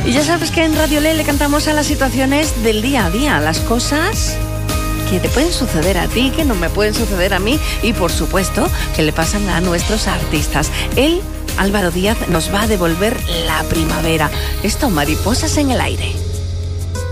Y ya sabes que en Radio Le cantamos a las situaciones del día a día, las cosas que te pueden suceder a ti, que no me pueden suceder a mí y por supuesto que le pasan a nuestros artistas. Él, Álvaro Díaz, nos va a devolver la primavera. Esto, Mariposas en el aire.